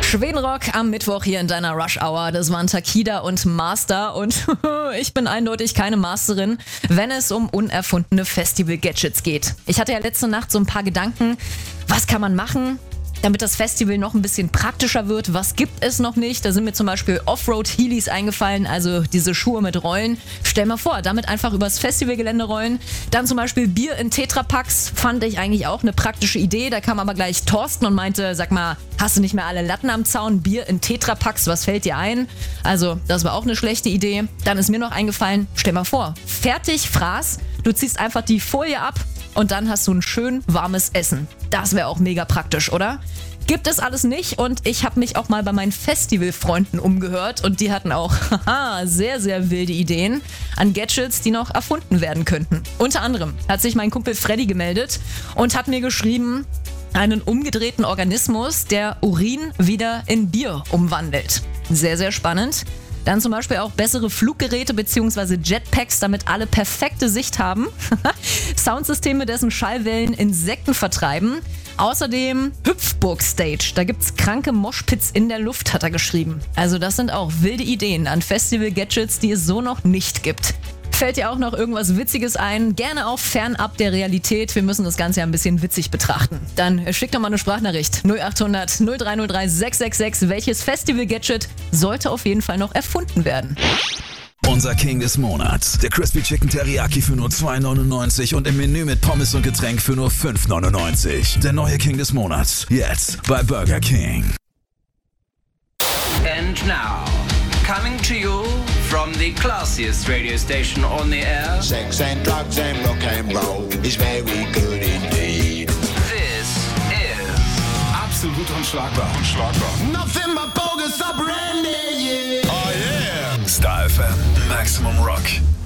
Schwedenrock am Mittwoch hier in deiner Rush Hour. Das waren Takida und Master und ich bin eindeutig keine Masterin, wenn es um unerfundene Festival-Gadgets geht. Ich hatte ja letzte Nacht so ein paar Gedanken, was kann man machen, damit das Festival noch ein bisschen praktischer wird. Was gibt es noch nicht? Da sind mir zum Beispiel Offroad-Heelys eingefallen, also diese Schuhe mit Rollen. Stell mal vor, damit einfach übers Festivalgelände rollen. Dann zum Beispiel Bier in Tetrapacks, fand ich eigentlich auch eine praktische Idee. Da kam aber gleich Thorsten und meinte, sag mal, hast du nicht mehr alle Latten am Zaun? Bier in Tetrapacks, was fällt dir ein? Also, das war auch eine schlechte Idee. Dann ist mir noch eingefallen, stell mal vor, fertig, Fraß, du ziehst einfach die Folie ab und dann hast du ein schön warmes Essen. Das wäre auch mega praktisch, oder? Gibt es alles nicht und ich habe mich auch mal bei meinen Festivalfreunden umgehört und die hatten auch sehr, sehr wilde Ideen an Gadgets, die noch erfunden werden könnten. Unter anderem hat sich mein Kumpel Freddy gemeldet und hat mir geschrieben, einen umgedrehten Organismus, der Urin wieder in Bier umwandelt. Sehr, sehr spannend. Dann zum Beispiel auch bessere Fluggeräte bzw. Jetpacks, damit alle perfekte Sicht haben. Soundsysteme, dessen Schallwellen Insekten vertreiben. Außerdem Hüpfburg-Stage. Da gibt's kranke Moshpits in der Luft, hat er geschrieben. Also das sind auch wilde Ideen an Festival-Gadgets, die es so noch nicht gibt. Fällt dir auch noch irgendwas Witziges ein? Gerne auch fernab der Realität. Wir müssen das Ganze ja ein bisschen witzig betrachten. Dann schick doch mal eine Sprachnachricht. 0800 0303 666. Welches Festival-Gadget sollte auf jeden Fall noch erfunden werden? Unser King des Monats. Der Crispy Chicken Teriyaki für nur $2,99 und im Menü mit Pommes und Getränk für nur $5,99. Der neue King des Monats. Jetzt bei Burger King. And now, coming to you from the classiest radio station on the air. Sex and drugs and rock and roll is very good indeed. This is Absolut unschlagbar. Nothing but bogus up Randy, yeah. Oh yeah. Star FM. Maximum Rock.